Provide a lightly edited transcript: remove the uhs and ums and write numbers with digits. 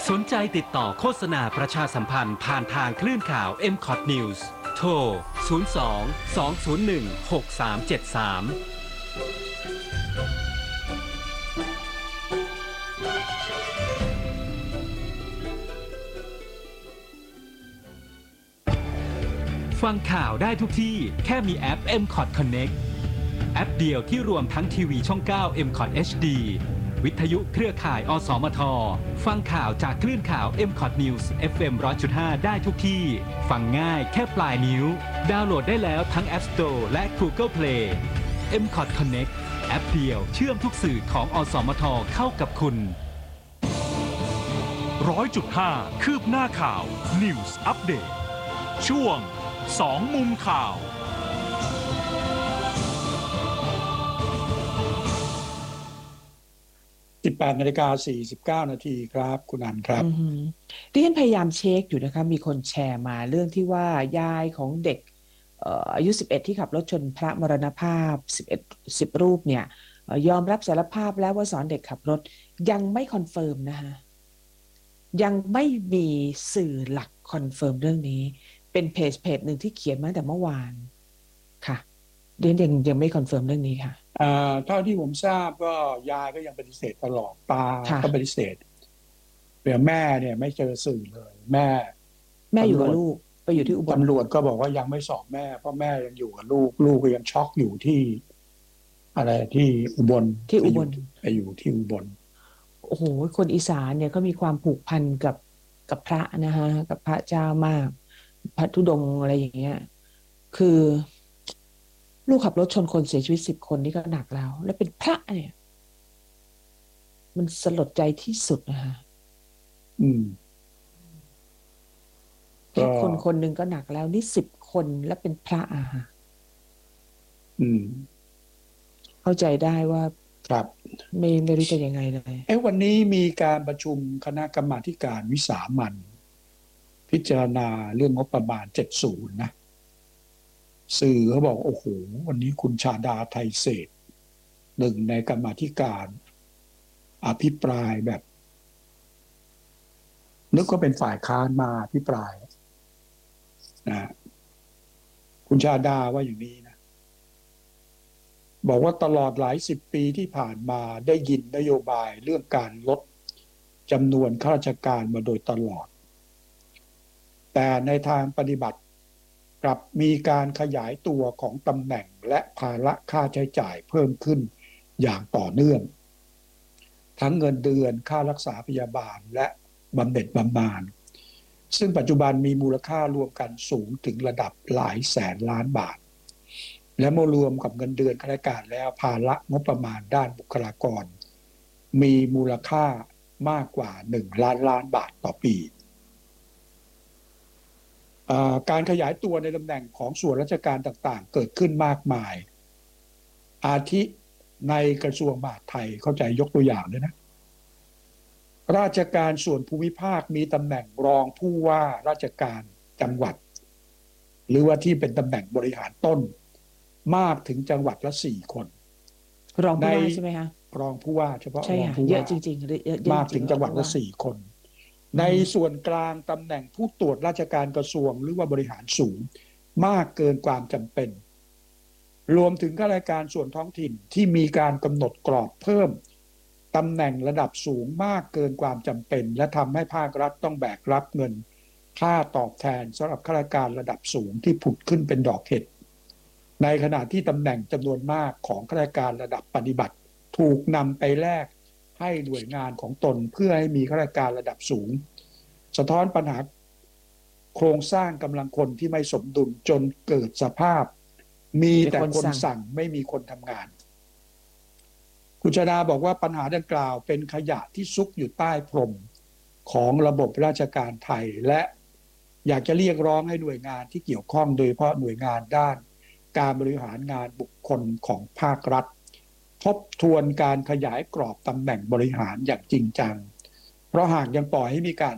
สนใจติดต่อโฆษณาประชาสัมพันธ์ผ่านทางคลื่นข่าว MCOT News โทร 02-201-6373 ฟังข่าวได้ทุกที่แค่มีแอป MCOT Connect แอปเดียวที่รวมทั้งทีวีช่อง 9 MCOT HD วิทยุเครือข่ายอสมทฟังข่าวจากคลื่นข่าว MCOT News FM 100.5 ได้ทุกที่ฟังง่ายแค่ปลายนิ้วดาวน์โหลดได้แล้วทั้ง App Store และ Google Play MCOT Connect แอปเดียวเชื่อมทุกสื่อของอสมทเข้ากับคุณ 100.5 คืบหน้าข่าว News Update ช่วง2 มุมข่าว 18:49 นาทีครับคุณอันครับดิฉันพยายามเช็คอยู่นะคะมีคนแชร์มาเรื่องที่ว่ายายของเด็กอายุ11ที่ขับรถชนพระมรณภาพ10รูปเนี่ยยอมรับสารภาพแล้วว่าสอนเด็กขับรถยังไม่คอนเฟิร์มนะคะยังไม่มีสื่อหลักคอนเฟิร์มเรื่องนี้เป็นเพจหนึ่งที่เขียนมาตั้งแต่เมื่อวานค่ะเดี๋ยวยังไม่คอนเฟิร์มเรื่องนี้ค่ะเท่าที่ผมทราบก็ยายก็ยังปฏิเสธตลอดตาก็ปฏิเสธเดี๋ยวแม่เนี่ยไม่เจอสื่อเลยแม่อยู่กับลูกไปอยู่ที่อุบลตำรวจก็บอกว่ายังไม่สอบแม่เพราะแม่ยังอยู่กับลูกก็ยังช็อกอยู่ที่อะไรที่อุบลไปอยู่ที่อุบลโอ้โหคนอีสานเนี่ยก็มีความผูกพันกับพระนะฮะกับพระเจ้ามากพระธุดงค์อะไรอย่างเงี้ยคือลูกขับรถชนคนเสียชีวิต10 คนนี่ก็หนักแล้วเป็นพระเนี่ยมันสลดใจที่สุดนะคะแค่คนหนึ่งก็หนักแล้วนี่10 คนแล้วเป็นพระฮะเข้าใจได้ว่าครับไม่รู้จะยังไงเลยวันนี้มีการประชุมคณะกรรมาธิการวิสามัญพิจารณาเรื่องงบประมาณ70นะสื่อเขาบอกโอ้โหวันนี้คุณชาดาไทยเศรษฐ์หนึ่งในกรรมาธิการอภิปรายแบบนึกว่าเป็นฝ่ายค้านมาอภิปรายนะคุณชาดาว่าอย่างนี้นะบอกว่าตลอดหลาย10 ปีที่ผ่านมาได้ยินนโยบายเรื่องการลดจำนวนข้าราชการมาโดยตลอดแต่ในทางปฏิบัติกลับมีการขยายตัวของตำแหน่งและภาระค่าใช้จ่ายเพิ่มขึ้นอย่างต่อเนื่องทั้งเงินเดือนค่ารักษาพยาบาลและบำเหน็จบำนาญซึ่งปัจจุบันมีมูลค่ารวมกันสูงถึงระดับหลายแสนล้านบาทและเมื่อรวมกับเงินเดือนข้าราชการแล้วภาระงบประมาณด้านบุคลากรมีมูลค่ามากกว่า1 ล้านล้านบาทต่อปีการขยายตัวในตำแหน่งของส่วนราชการต่างๆเกิดขึ้นมากมายอาทิในกระทรวงมหาดไทยเข้าใจยกตัวอย่างด้วยนะราชการส่วนภูมิภาคมีตำแหน่งรองผู้ว่าราชการจังหวัดหรือว่าที่เป็นตำแหน่งบริหารต้นมากถึงจังหวัดละ4 คนรองผู้ว่าใช่ไหมคะรองผู้ว่าเฉพาะรองผู้ว่าเยอะจริงๆมากถึงจังหวัดละ4 คนในส่วนกลางตำแหน่งผู้ตรวจราชการกระทรวงหรือว่าบริหารสูงมากเกินความจำเป็นรวมถึงข้าราชการส่วนท้องถิ่นที่มีการกำหนดกรอบเพิ่มตำแหน่งระดับสูงมากเกินความจำเป็นและทำให้ภาครัฐต้องแบกรับเงินค่าตอบแทนสำหรับข้าราชการระดับสูงที่ผุดขึ้นเป็นดอกเห็ดในขณะที่ตำแหน่งจำนวนมากของข้าราชการระดับปฏิบัติถูกนำไปแลกให้หน่วยงานของตนเพื่อให้มีข้าราชการระดับสูงสะท้อนปัญหาโครงสร้างกำลังคนที่ไม่สมดุลจนเกิดสภาพมีแต่คนสั่งไม่มีคนทำงานคุณชาดาบอกว่าปัญหาดังกล่าวเป็นขยะที่ซุกอยู่ใต้พรมของระบบราชการไทยและอยากจะเรียกร้องให้หน่วยงานที่เกี่ยวข้องโดยเฉพาะหน่วยงานด้านการบริหารงานบุคคลของภาครัฐทบทวนการขยายกรอบตำแหน่งบริหารอย่างจริงจังเพราะหากยังปล่อยให้มีการ